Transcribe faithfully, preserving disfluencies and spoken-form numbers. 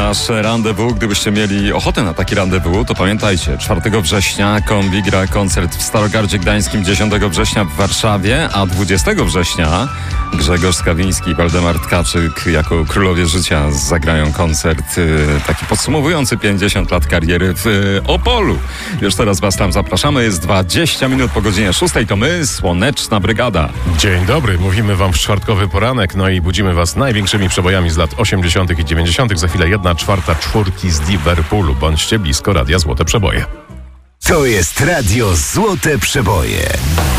nasz rendezvous. Gdybyście mieli ochotę na taki rendezvous, to pamiętajcie, czwartego września Kombi gra koncert w Starogardzie Gdańskim, dziesiątego września w Warszawie, a dwudziestego września Grzegorz Skawiński i Waldemar Tkaczyk jako królowie życia zagrają koncert y, taki podsumowujący pięćdziesiąt lat kariery w y, Opolu. Już teraz was tam zapraszamy. Jest dwadzieścia minut po godzinie szóstej. To my, Słoneczna Brygada. Dzień dobry, mówimy wam w czwartkowy poranek, no i budzimy was największymi przebojami z lat osiemdziesiątych i dziewięćdziesiątych. Za chwilę jedna czwarta czwórki z Liverpoolu. Bądźcie blisko Radia Złote Przeboje. To jest Radio Złote Przeboje.